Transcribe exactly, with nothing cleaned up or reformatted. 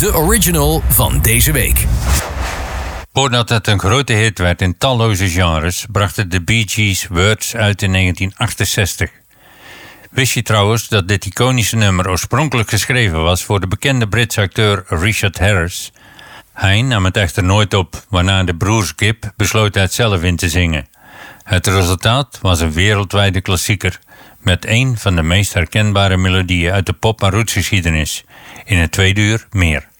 de original van deze week. Voordat het een grote hit werd in talloze genres, brachten de Bee Gees Words uit in negentien achtenzestig. Wist je trouwens dat dit iconische nummer oorspronkelijk geschreven was voor de bekende Britse acteur Richard Harris? Hij nam het echter nooit op, waarna de broers Gibb besloten het zelf in te zingen. Het resultaat was een wereldwijde klassieker met een van de meest herkenbare melodieën uit de pop- en rootsgeschiedenis. In het tweede uur meer.